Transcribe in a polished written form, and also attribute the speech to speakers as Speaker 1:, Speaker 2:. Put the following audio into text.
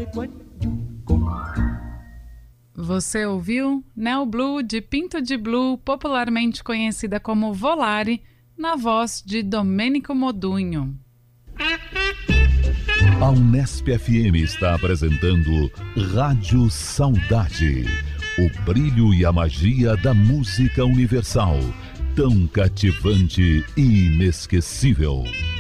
Speaker 1: Você ouviu Neo Blue de Pinto de Blue, popularmente conhecida como Volare, na voz de Domênico Modugno.
Speaker 2: A Unesp FM está apresentando Rádio Saudade, o brilho e a magia da música universal, tão cativante e inesquecível.